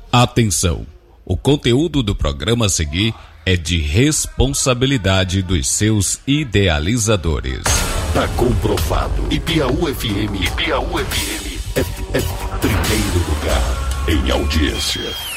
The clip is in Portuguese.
Atenção! O conteúdo do programa a seguir é de responsabilidade dos seus idealizadores. Tá comprovado. E Piauí FM é primeiro lugar em audiência.